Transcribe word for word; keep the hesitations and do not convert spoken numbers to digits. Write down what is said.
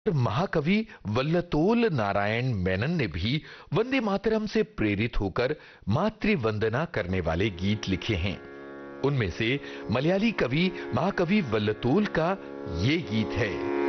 महाकवि वल्लतोल नारायण मेनन ने भी वंदे मातरम से प्रेरित होकर मातृ वंदना करने वाले गीत लिखे हैं। उनमें से मलयाली कवि महाकवि वल्लतोल का ये गीत है।